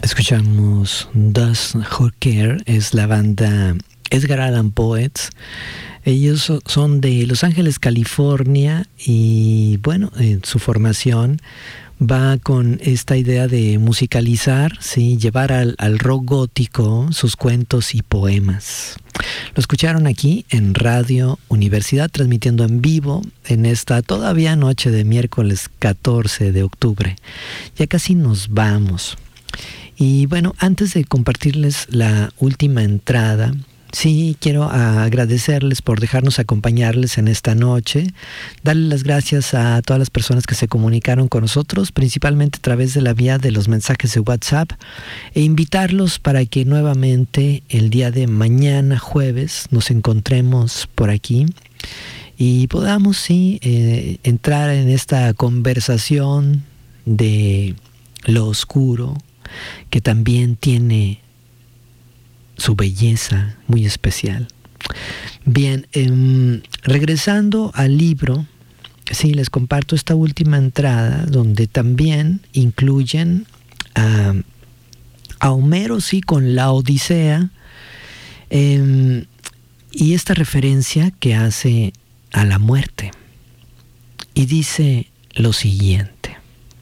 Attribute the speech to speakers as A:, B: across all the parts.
A: Escuchamos Does Who Care, es la banda Edgar Allan Poets. Ellos son de Los Ángeles, California, y bueno, su formación va con esta idea de musicalizar, ¿sí? Llevar al rock gótico sus cuentos y poemas. Lo escucharon aquí en Radio Universidad, transmitiendo en vivo en esta todavía noche de miércoles 14 de octubre. Ya casi nos vamos. Y bueno, antes de compartirles la última entrada, sí quiero agradecerles por dejarnos acompañarles en esta noche, darles las gracias a todas las personas que se comunicaron con nosotros, principalmente a través de la vía de los mensajes de WhatsApp, e invitarlos para que nuevamente el día de mañana, jueves, nos encontremos por aquí y podamos entrar en esta conversación de lo oscuro, que también tiene su belleza muy especial. Bien, regresando al libro, sí, les comparto esta última entrada donde también incluyen a Homero, sí, con la Odisea, y esta referencia que hace a la muerte. Y dice lo siguiente: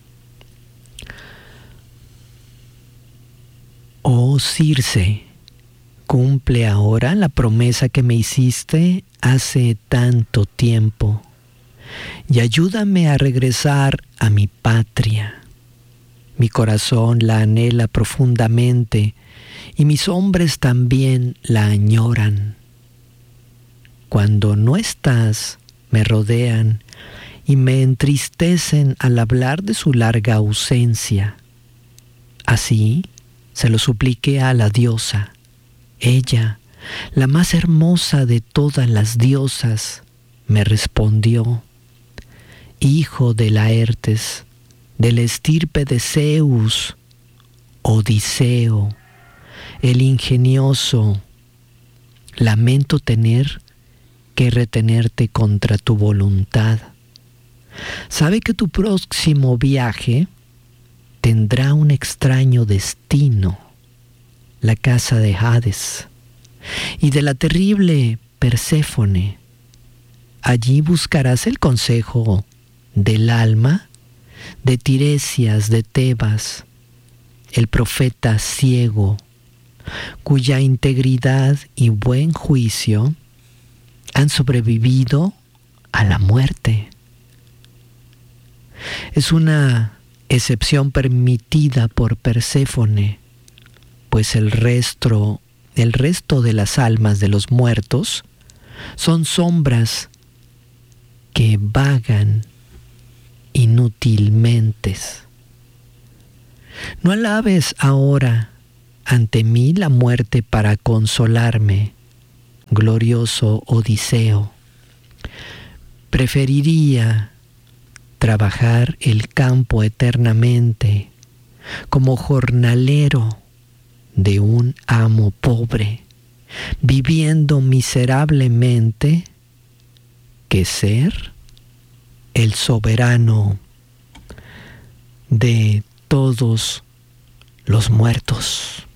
A: Oh Circe, cumple ahora la promesa que me hiciste hace tanto tiempo y ayúdame a regresar a mi patria. Mi corazón la anhela profundamente y mis hombres también la añoran. Cuando no estás, me rodean y me entristecen al hablar de su larga ausencia. Así se lo supliqué a la diosa. Ella, la más hermosa de todas las diosas, me respondió: Hijo de Laertes, de la estirpe de Zeus, Odiseo, el ingenioso, lamento tener que retenerte contra tu voluntad. Sabe que tu próximo viaje tendrá un extraño destino, la casa de Hades, y de la terrible Perséfone. Allí buscarás el consejo del alma de Tiresias de Tebas, el profeta ciego, cuya integridad y buen juicio han sobrevivido a la muerte. Es una excepción permitida por Perséfone, pues el resto de las almas de los muertos son sombras que vagan inútilmente. No alabes ahora ante mí la muerte para consolarme, glorioso Odiseo. Preferiría trabajar el campo eternamente como jornalero de un amo pobre, viviendo miserablemente, que ser el soberano de todos los muertos.